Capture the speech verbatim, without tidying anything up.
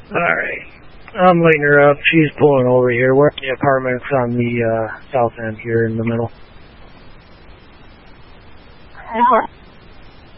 Alright. I'm lighting her up. She's pulling over here. We're at the apartments on the uh, south end here in the middle. Four.